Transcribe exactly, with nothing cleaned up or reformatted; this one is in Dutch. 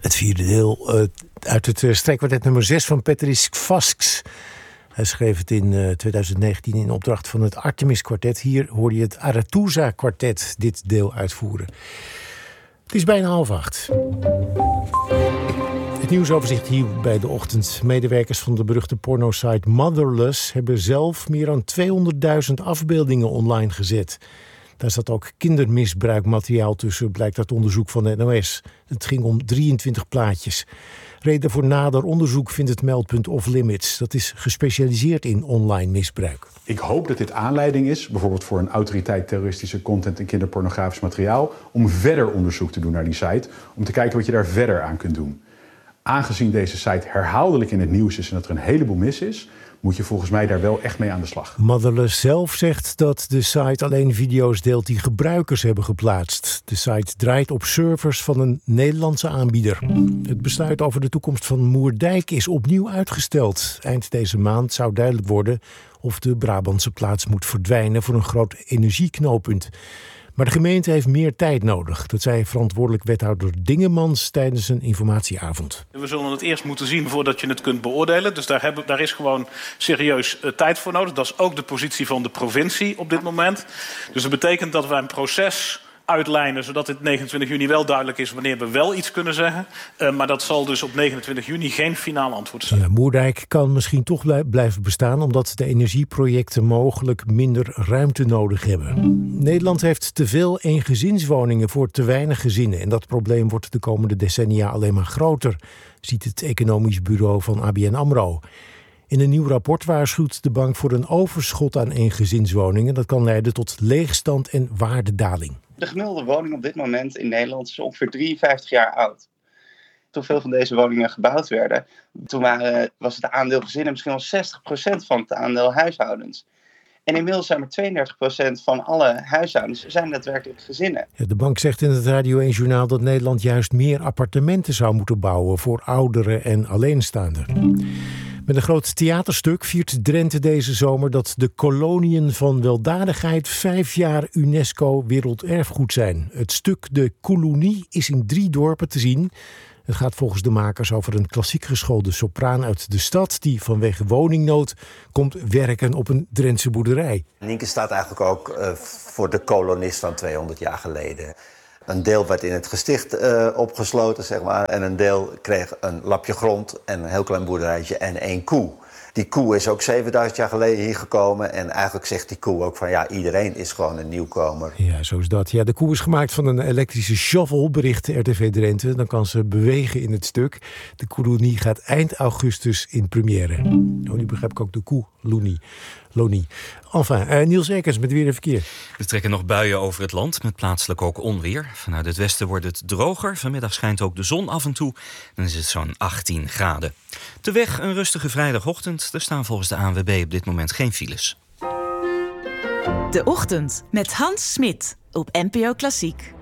Het vierde deel uh, uit het uh, strijkkwartet nummer zes van Peteris Vasks. Hij schreef het in uh, twintig negentien in opdracht van het Artemis Kwartet. Hier hoorde je het Arethusa Kwartet dit deel uitvoeren. Het is bijna half acht. Het nieuwsoverzicht hier bij De Ochtend. Medewerkers van de beruchte pornosite Motherless hebben zelf meer dan tweehonderdduizend afbeeldingen online gezet. Daar zat ook kindermisbruikmateriaal tussen, blijkt uit onderzoek van de N O S. Het ging om drieëntwintig plaatjes. Reden voor nader onderzoek vindt het meldpunt Off Limits. Dat is gespecialiseerd in online misbruik. Ik hoop dat dit aanleiding is, bijvoorbeeld voor een autoriteit terroristische content en kinderpornografisch materiaal, om verder onderzoek te doen naar die site, om te kijken wat je daar verder aan kunt doen. Aangezien deze site herhaaldelijk in het nieuws is en dat er een heleboel mis is, moet je volgens mij daar wel echt mee aan de slag. Motherless zelf zegt dat de site alleen video's deelt die gebruikers hebben geplaatst. De site draait op servers van een Nederlandse aanbieder. Het besluit over de toekomst van Moerdijk is opnieuw uitgesteld. Eind deze maand zou duidelijk worden of de Brabantse plaats moet verdwijnen voor een groot energieknooppunt. Maar de gemeente heeft meer tijd nodig. Dat zei verantwoordelijk wethouder Dingemans tijdens een informatieavond. We zullen het eerst moeten zien voordat je het kunt beoordelen. Dus daar, hebben, daar is gewoon serieus uh, tijd voor nodig. Dat is ook de positie van de provincie op dit moment. Dus dat betekent dat wij een proces uitlijnen, zodat het negenentwintig juni wel duidelijk is wanneer we wel iets kunnen zeggen. Uh, maar dat zal dus op negenentwintig juni geen finaal antwoord zijn. Ja, Moerdijk kan misschien toch blij- blijven bestaan, omdat de energieprojecten mogelijk minder ruimte nodig hebben. Nederland heeft te veel eengezinswoningen voor te weinig gezinnen. En dat probleem wordt de komende decennia alleen maar groter, ziet het economisch bureau van A B N AMRO. In een nieuw rapport waarschuwt de bank voor een overschot aan eengezinswoningen. Dat kan leiden tot leegstand en waardedaling. De gemiddelde woning op dit moment in Nederland is ongeveer drieënvijftig jaar oud. Toen veel van deze woningen gebouwd werden, toen waren, was het aandeel gezinnen misschien wel zestig procent van het aandeel huishoudens. En inmiddels zijn maar tweeëndertig procent van alle huishoudens zijn daadwerkelijk gezinnen. Ja, de bank zegt in het Radio één Journaal dat Nederland juist meer appartementen zou moeten bouwen voor ouderen en alleenstaanden. Met een groot theaterstuk viert Drenthe deze zomer dat de koloniën van weldadigheid vijf jaar UNESCO werelderfgoed zijn. Het stuk De Kolonie is in drie dorpen te zien. Het gaat volgens de makers over een klassiek geschoolde sopraan uit de stad die vanwege woningnood komt werken op een Drentse boerderij. Nienke staat eigenlijk ook uh, voor de kolonist van tweehonderd jaar geleden. Een deel werd in het gesticht uh, opgesloten, zeg maar. En een deel kreeg een lapje grond en een heel klein boerderijtje en één koe. Die koe is ook zevenduizend jaar geleden hier gekomen. En eigenlijk zegt die koe ook van ja, iedereen is gewoon een nieuwkomer. Ja, zo is dat. Ja, de koe is gemaakt van een elektrische shovel, bericht R T V Drenthe. Dan kan ze bewegen in het stuk. De kolonie gaat eind augustus in première. Oh, nu begrijp ik ook de koe, Loenie. Lonie. Enfin, uh, Niels Ekers met weer en verkeer. Er trekken nog buien over het land, met plaatselijk ook onweer. Vanuit het westen wordt het droger. Vanmiddag schijnt ook de zon af en toe. Dan is het zo'n achttien graden. Te weg een rustige vrijdagochtend. Er staan volgens de A N W B op dit moment geen files. De Ochtend met Hans Smit op N P O Klassiek.